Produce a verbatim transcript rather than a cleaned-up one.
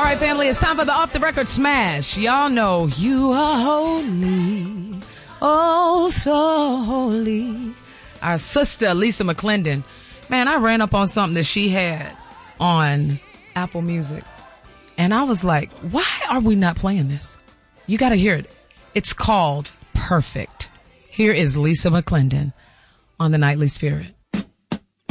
All right, family, it's time for the Off the Record Smash. Y'all know you are holy, oh so holy. Our sister, Lisa McClendon. Man, I ran up on something that she had on Apple Music. And I was like, why are we not playing this? You got to hear it. It's called Perfect. Here is Lisa McClendon on the Nightly Spirit.